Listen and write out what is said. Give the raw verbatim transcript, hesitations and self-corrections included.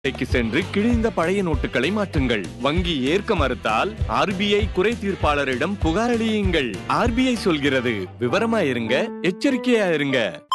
கடைக்கு சென்று கிழிந்த பழைய நோட்டுகளை மாற்றுங்கள். வங்கி ஏற்க மறுத்தால் ஆர்பிஐ குறை தீர்ப்பாளரிடம் புகார் அளியுங்கள். ஆர்பிஐ சொல்கிறது, விவரமா இருங்க, எச்சரிக்கையா இருங்க.